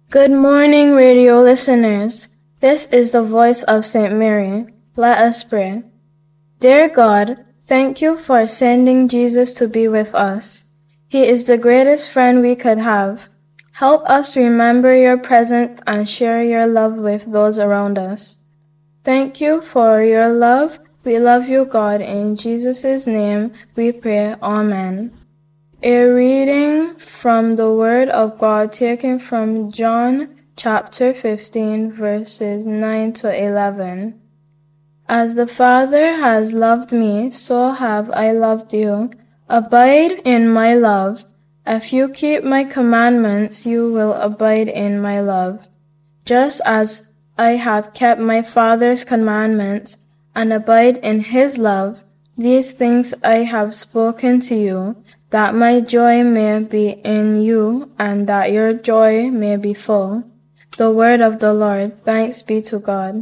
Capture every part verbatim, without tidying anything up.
Good morning, radio listeners. This is the voice of Saint Mary. Let us pray. Dear God, thank you for sending Jesus to be with us. He is the greatest friend we could have. Help us remember your presence and share your love with those around us. Thank you for your love. We love you, God. In Jesus' name we pray. Amen. A reading from the Word of God taken from John chapter fifteen, verses nine to eleven. As the Father has loved me, so have I loved you. Abide in my love. If you keep my commandments, you will abide in my love. Just as I have kept my Father's commandments and abide in his love, these things I have spoken to you, that my joy may be in you and that your joy may be full. The word of the Lord. Thanks be to God.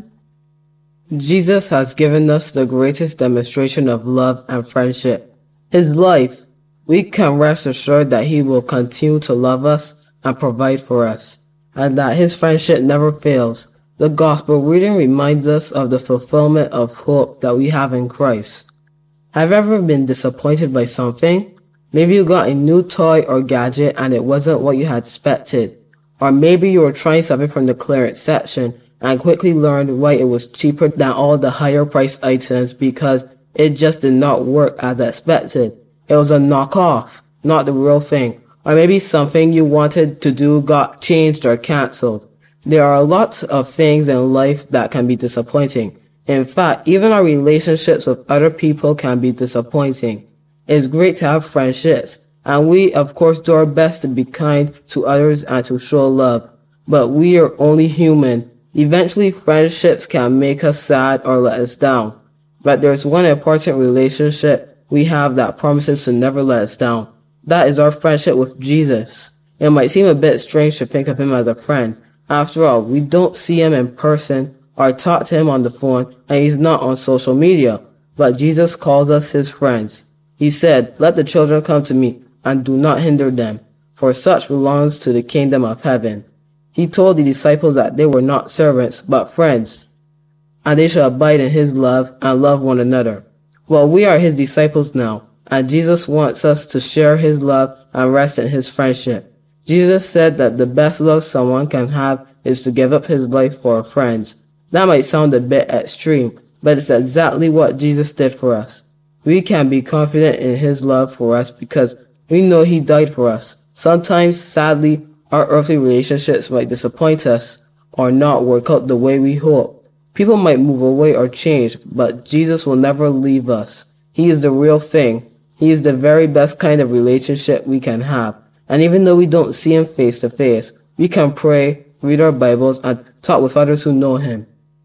Jesus has given us the greatest demonstration of love and friendship, his life. We can rest assured that he will continue to love us and provide for us, and that his friendship never fails. The gospel reading reminds us of the fulfillment of hope that we have in Christ. Have you ever been disappointed by something? Maybe you got a new toy or gadget and it wasn't what you had expected. Or maybe you were trying something from the clearance section and quickly learned why it was cheaper than all the higher priced items because it just did not work as expected. It was a knockoff, not the real thing. Or maybe something you wanted to do got changed or cancelled. There are lots of things in life that can be disappointing. In fact, even our relationships with other people can be disappointing. It's great to have friendships, and we, of course, do our best to be kind to others and to show love. But we are only human. Eventually, friendships can make us sad or let us down. But there's one important relationship we have that promises to never let us down. That is our friendship with Jesus. It might seem a bit strange to think of him as a friend. After all, we don't see him in person or talk to him on the phone, and he's not on social media. But Jesus calls us his friends. He said, "Let the children come to me, and do not hinder them, for such belongs to the kingdom of heaven." He told the disciples that they were not servants, but friends, and they should abide in his love and love one another. Well, we are his disciples now, and Jesus wants us to share his love and rest in his friendship. Jesus said that the best love someone can have is to give up his life for friends. That might sound a bit extreme, but it's exactly what Jesus did for us. We can be confident in his love for us because we know he died for us. Sometimes, sadly, our earthly relationships might disappoint us or not work out the way we hope. People might move away or change, but Jesus will never leave us. He is the real thing. He is the very best kind of relationship we can have. And even though we don't see him face to face, we can pray, read our Bibles, and talk with others who know him.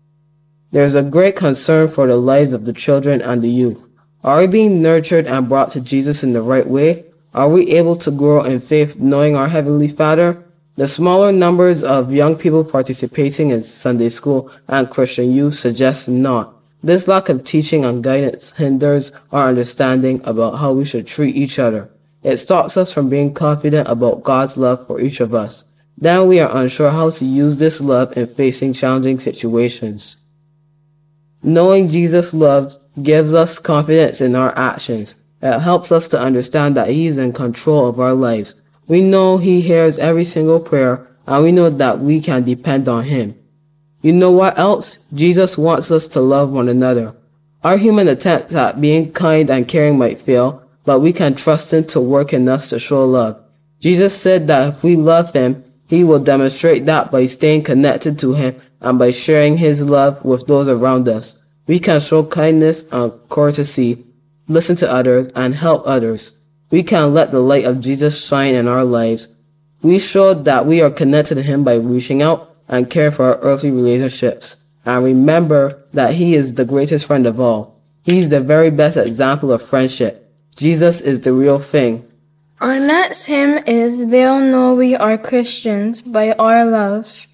There is a great concern for the lives of the children and the youth. Are we being nurtured and brought to Jesus in the right way? Are we able to grow in faith knowing our Heavenly Father? The smaller numbers of young people participating in Sunday school and Christian youth suggests not. This lack of teaching and guidance hinders our understanding about how we should treat each other. It stops us from being confident about God's love for each of us. Then we are unsure how to use this love in facing challenging situations. Knowing Jesus' love gives us confidence in our actions. It helps us to understand that he is in control of our lives. We know he hears every single prayer, and we know that we can depend on him. You know what else? Jesus wants us to love one another. Our human attempts at being kind and caring might fail, but we can trust him to work in us to show love. Jesus said that if we love him, he will demonstrate that by staying connected to him and by sharing his love with those around us. We can show kindness and courtesy, listen to others, and help others. We can let the light of Jesus shine in our lives. We show that we are connected to him by reaching out and caring for our earthly relationships. And remember that he is the greatest friend of all. He's the very best example of friendship. Jesus is the real thing. Our next hymn is "They'll Know We Are Christians" by Our Love.